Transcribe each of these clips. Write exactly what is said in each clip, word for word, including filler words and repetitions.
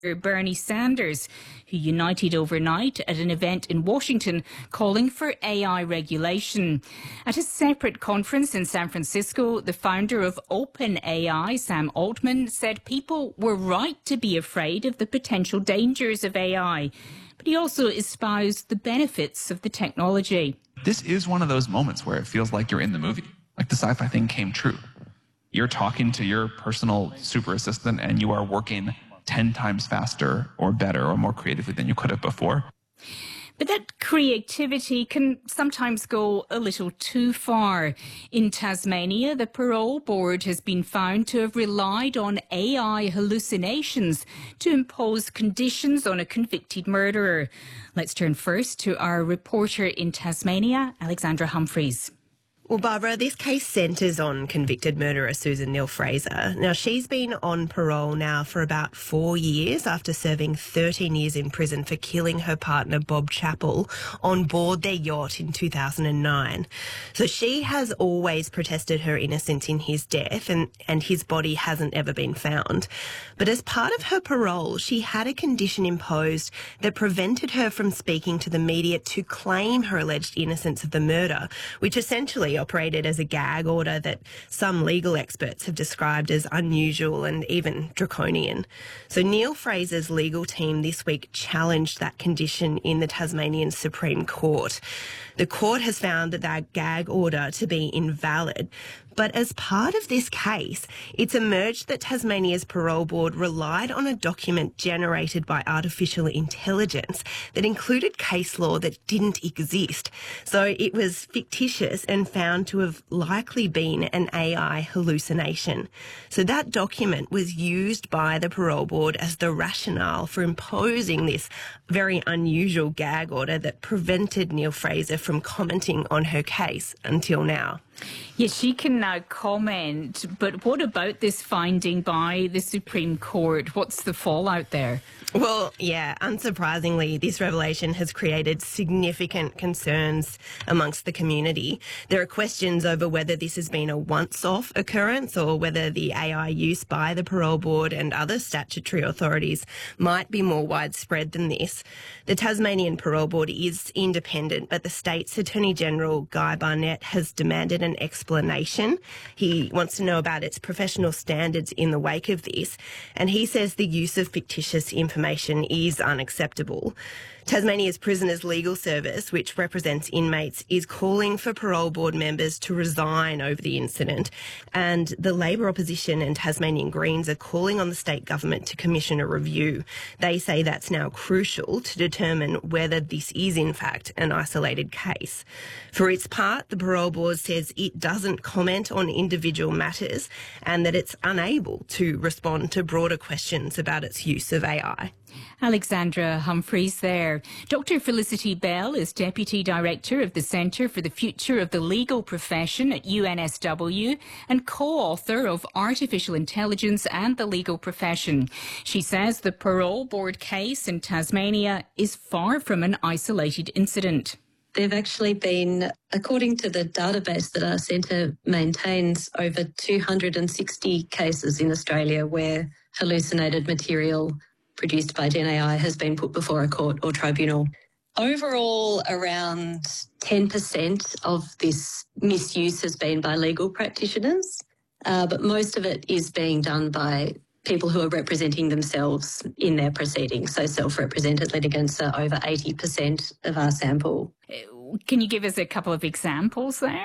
Bernie Sanders, who united overnight at an event in Washington calling for A I regulation. At a separate conference in San Francisco, the founder of OpenAI, Sam Altman, said people were right to be afraid of the potential dangers of A I. But he also espoused the benefits of the technology. This is one of those moments where it feels like you're in the movie, like the sci-fi thing came true. You're talking to your personal super assistant and you are working ten times faster or better or more creatively than you could have before. But that creativity can sometimes go a little too far. In Tasmania, the parole board has been found to have relied on A I hallucinations to impose conditions on a convicted murderer. Let's turn first to our reporter in Tasmania, Alexandra Humphreys. Well, Barbara, this case centres on convicted murderer Susan Neal-Fraser. Now, she's been on parole now for about four years after serving thirteen years in prison for killing her partner Bob Chappell on board their yacht in two thousand nine. So she has always protested her innocence in his death and, and his body hasn't ever been found. But as part of her parole, she had a condition imposed that prevented her from speaking to the media to claim her alleged innocence of the murder, which essentially operated as a gag order that some legal experts have described as unusual and even draconian. So Neal-Fraser's legal team this week challenged that condition in the Tasmanian Supreme Court. The court has found that, that gag order to be invalid. But as part of this case, it's emerged that Tasmania's parole board relied on a document generated by artificial intelligence that included case law that didn't exist. So it was fictitious and found to have likely been an A I hallucination. So that document was used by the parole board as the rationale for imposing this very unusual gag order that prevented Neal-Fraser from commenting on her case until now. Yes, she can now comment, but what about this finding by the Supreme Court? What's the fallout there? Well, yeah, unsurprisingly, this revelation has created significant concerns amongst the community. There are questions over whether this has been a once-off occurrence or whether the A I use by the parole board and other statutory authorities might be more widespread than this. The Tasmanian Parole Board is independent, but the state's Attorney General, Guy Barnett, has demanded an explanation. He wants to know about its professional standards in the wake of this, and he says the use of fictitious information is unacceptable. Tasmania's Prisoners Legal Service, which represents inmates, is calling for parole board members to resign over the incident, and the Labor opposition and Tasmanian Greens are calling on the state government to commission a review. They say that's now crucial to determine whether this is in fact an isolated case. For its part, the parole board says it doesn't comment on individual matters and that it's unable to respond to broader questions about its use of A I. Alexandra Humphreys there. Doctor Felicity Bell is Deputy Director of the Centre for the Future of the Legal Profession at U N S W and co-author of Artificial Intelligence and the Legal Profession. She says the parole board case in Tasmania is far from an isolated incident. There have actually been, according to the database that our centre maintains, over two hundred sixty cases in Australia where hallucinated material produced by Gen A I has been put before a court or tribunal. Overall, around ten percent of this misuse has been by legal practitioners, uh, but most of it is being done by people who are representing themselves in their proceedings. So self-represented litigants are over eighty percent of our sample. Can you give us a couple of examples there?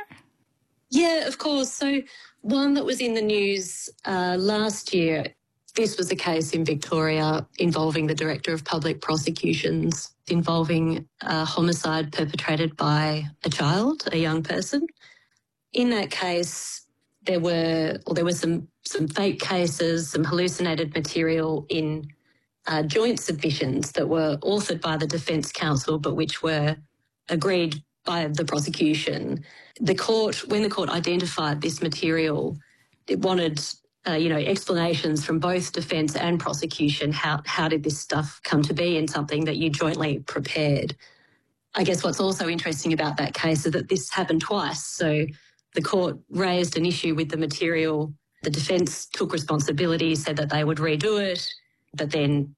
Yeah, of course. So one that was in the news uh, last year, this was a case in Victoria involving the Director of Public Prosecutions, involving a homicide perpetrated by a child, a young person. In that case, there were, or there were some, some fake cases, some hallucinated material in uh, joint submissions that were authored by the Defence Counsel, but which were agreed by the prosecution. The court, when the court identified this material, it wanted Uh, you know, explanations from both defence and prosecution. How how did this stuff come to be in something that you jointly prepared? I guess what's also interesting about that case is that this happened twice. So the court raised an issue with the material. The defence took responsibility, said that they would redo it, but then